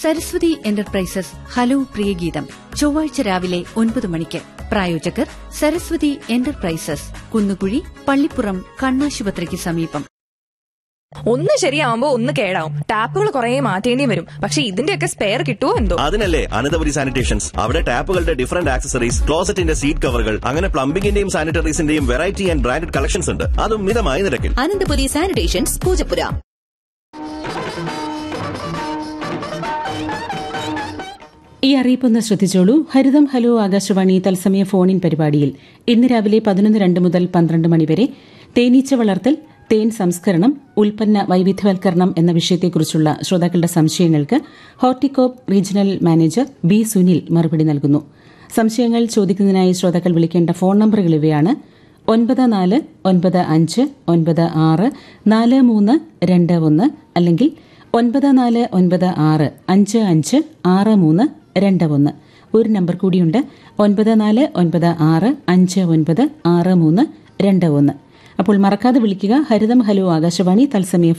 Saraswati enterprises hello Priyageetham ചൊവ്വാഴ്ച രാവിലെ 9 മണിക്ക്. പ്രായോജകർ സരസ്വതി എന്റർപ്രൈസസ്, കുന്നുകുഴി, പള്ളിപ്പുറം, കണ്ണാശുപത്രിക്ക് സമീപം. ഒന്ന് ശരിയാവുമ്പോ ഒന്ന് കേടാവും. ടാപ്പുകൾ കുറെ മാറ്റേണ്ടി വരും. പക്ഷെ ഇതിന്റെയൊക്കെ സ്പെയർ കിട്ടുമോ എന്തോ? അതിനല്ലേ അനന്തപുരി സാനിറ്റേഷൻസ്. അവിടെ ടാപ്പുകളുടെ ഡിഫറന്റ് ആക്സസറീസ്, ക്ലോസറ്റിന്റെ സീറ്റ് കവറുകൾ, അങ്ങനെ പ്ലംബിംഗിന്റെയും സാനിറ്ററീസിന്റെയും വെറൈറ്റി ആൻഡ് ബ്രാൻഡഡ് കളക്ഷൻസ് ഉണ്ട്. അതും മിതമായ നിരക്കിൽ. അനന്തപുരി സാനിറ്റേഷൻസ്, പൂജപ്പുര. ഈ അറിയിപ്പൊന്ന് ശ്രദ്ധിച്ചോളൂ. ഹരിതം ഹലോ ആകാശവാണി തത്സമയ ഫോണിൻ പരിപാടിയിൽ ഇന്ന് രാവിലെ 11:02 മുതൽ 12 മണിവരെ തേനീച്ച വളർത്തൽ, തേൻ സംസ്കരണം, ഉൽപ്പന്ന വൈവിധ്യവൽക്കരണം എന്ന വിഷയത്തെക്കുറിച്ചുള്ള ശ്രോതാക്കളുടെ സംശയങ്ങൾക്ക് Horticorp regional manager B Sunil മറുപടി നൽകുന്നു. സംശയങ്ങൾ ചോദിക്കുന്നതിനായി ശ്രോതാക്കൾ വിളിക്കേണ്ട ഫോൺ നമ്പറുകൾ ഇവയാണ്: 9495964321 അല്ലെങ്കിൽ 9496556321. ഒരു നമ്പർ കൂടിയുണ്ട്, 9496596321. അപ്പോൾ മറക്കാതെ വിളിക്കുക. ഹരിതം ഹലോ ആകാശവാണി തത്സമയ